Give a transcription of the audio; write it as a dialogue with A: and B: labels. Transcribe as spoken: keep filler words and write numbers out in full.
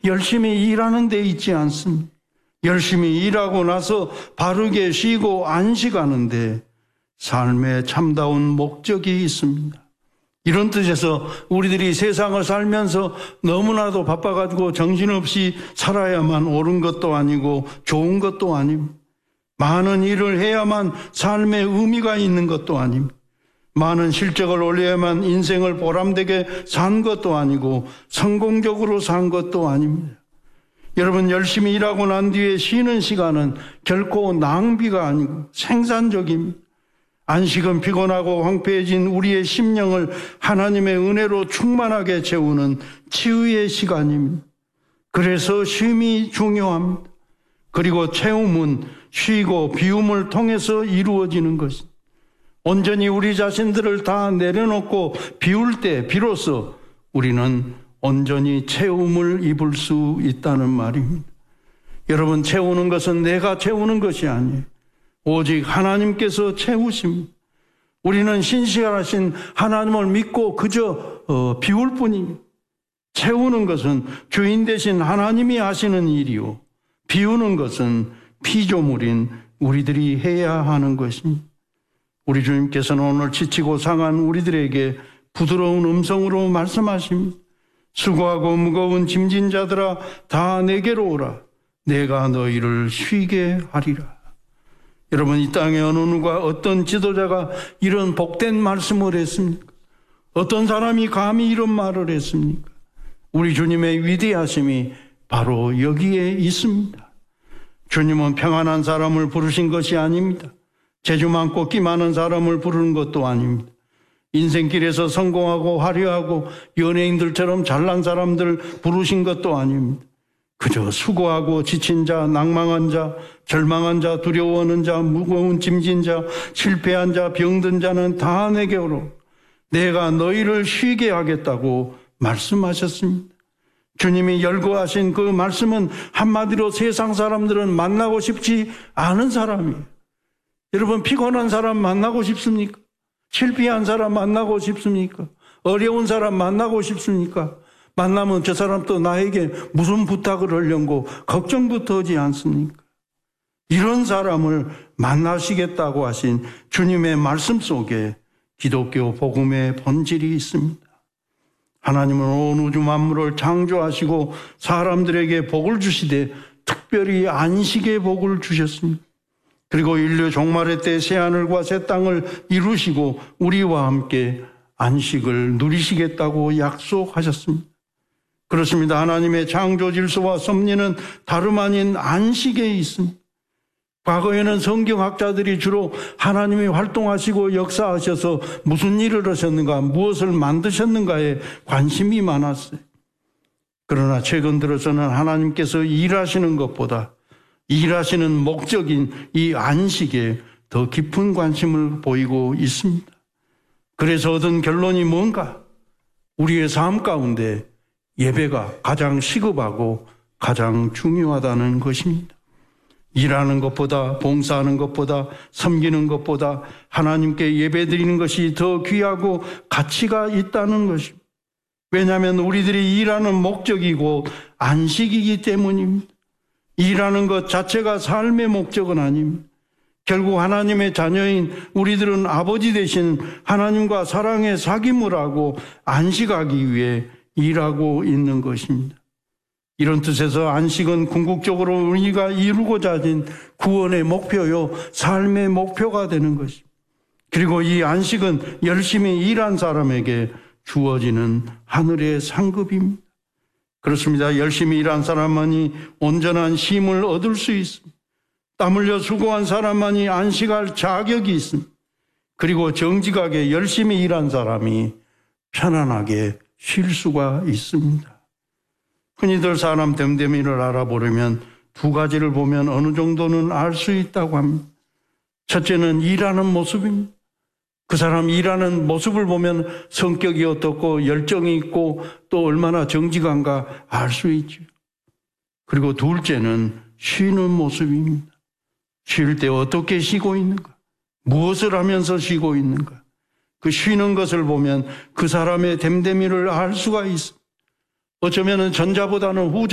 A: 열심히 일하는 데 있지 않습니다. 열심히 일하고 나서 바르게 쉬고 안식하는데 삶의 참다운 목적이 있습니다. 이런 뜻에서 우리들이 세상을 살면서 너무나도 바빠가지고 정신없이 살아야만 옳은 것도 아니고 좋은 것도 아닙니다. 많은 일을 해야만 삶의 의미가 있는 것도 아닙니다. 많은 실적을 올려야만 인생을 보람되게 산 것도 아니고 성공적으로 산 것도 아닙니다. 여러분, 열심히 일하고 난 뒤에 쉬는 시간은 결코 낭비가 아니고 생산적입니다. 안식은 피곤하고 황폐해진 우리의 심령을 하나님의 은혜로 충만하게 채우는 치유의 시간입니다. 그래서 쉼이 중요합니다. 그리고 채움은 쉬고 비움을 통해서 이루어지는 것입니다. 온전히 우리 자신들을 다 내려놓고 비울 때 비로소 우리는 온전히 채움을 입을 수 있다는 말입니다. 여러분, 채우는 것은 내가 채우는 것이 아니에요. 오직 하나님께서 채우십니다. 우리는 신실하신 하나님을 믿고 그저 어, 비울 뿐입니다. 채우는 것은 주인 되신 하나님이 하시는 일이요, 비우는 것은 피조물인 우리들이 해야 하는 것입니다. 우리 주님께서는 오늘 지치고 상한 우리들에게 부드러운 음성으로 말씀하십니다. 수고하고 무거운 짐진 자들아, 다 내게로 오라. 내가 너희를 쉬게 하리라. 여러분, 이 땅에 어느 누가, 어떤 지도자가 이런 복된 말씀을 했습니까? 어떤 사람이 감히 이런 말을 했습니까? 우리 주님의 위대하심이 바로 여기에 있습니다. 주님은 평안한 사람을 부르신 것이 아닙니다. 재주 많고 끼 많은 사람을 부르는 것도 아닙니다. 인생길에서 성공하고 화려하고 연예인들처럼 잘난 사람들 부르신 것도 아닙니다. 그저 수고하고 지친 자, 낭망한 자, 절망한 자, 두려워하는 자, 무거운 짐진 자, 실패한 자, 병든 자는 다 내게로 내가 너희를 쉬게 하겠다고 말씀하셨습니다. 주님이 열거하신 그 말씀은 한마디로 세상 사람들은 만나고 싶지 않은 사람이에요. 여러분, 피곤한 사람 만나고 싶습니까? 실패한 사람 만나고 싶습니까? 어려운 사람 만나고 싶습니까? 만나면 저 사람 또 나에게 무슨 부탁을 하려고 걱정부터 하지 않습니까? 이런 사람을 만나시겠다고 하신 주님의 말씀 속에 기독교 복음의 본질이 있습니다. 하나님은 온 우주 만물을 창조하시고 사람들에게 복을 주시되 특별히 안식의 복을 주셨습니다. 그리고 인류 종말의 때 새하늘과 새 땅을 이루시고 우리와 함께 안식을 누리시겠다고 약속하셨습니다. 그렇습니다. 하나님의 창조 질서와 섭리는 다름 아닌 안식에 있습니다. 과거에는 성경학자들이 주로 하나님이 활동하시고 역사하셔서 무슨 일을 하셨는가, 무엇을 만드셨는가에 관심이 많았어요. 그러나 최근 들어서는 하나님께서 일하시는 것보다 일하시는 목적인 이 안식에 더 깊은 관심을 보이고 있습니다. 그래서 얻은 결론이 뭔가? 우리의 삶 가운데 예배가 가장 시급하고 가장 중요하다는 것입니다. 일하는 것보다, 봉사하는 것보다, 섬기는 것보다 하나님께 예배드리는 것이 더 귀하고 가치가 있다는 것입니다. 왜냐하면 우리들이 일하는 목적이고 안식이기 때문입니다. 일하는 것 자체가 삶의 목적은 아닙니다. 결국 하나님의 자녀인 우리들은 아버지 되신 하나님과 사랑의 사귐을 하고 안식하기 위해 일하고 있는 것입니다. 이런 뜻에서 안식은 궁극적으로 우리가 이루고자 하는 구원의 목표요, 삶의 목표가 되는 것입니다. 그리고 이 안식은 열심히 일한 사람에게 주어지는 하늘의 상급입니다. 그렇습니다. 열심히 일한 사람만이 온전한 쉼을 얻을 수 있습니다. 땀 흘려 수고한 사람만이 안식할 자격이 있습니다. 그리고 정직하게 열심히 일한 사람이 편안하게 쉴 수가 있습니다. 흔히들 사람 됨됨이를 알아보려면 두 가지를 보면 어느 정도는 알 수 있다고 합니다. 첫째는 일하는 모습입니다. 그 사람 일하는 모습을 보면 성격이 어떻고 열정이 있고 또 얼마나 정직한가 알 수 있죠. 그리고 둘째는 쉬는 모습입니다. 쉴 때 어떻게 쉬고 있는가, 무엇을 하면서 쉬고 있는가, 그 쉬는 것을 보면 그 사람의 됨됨이를 알 수가 있습니다. 어쩌면 전자보다는 후자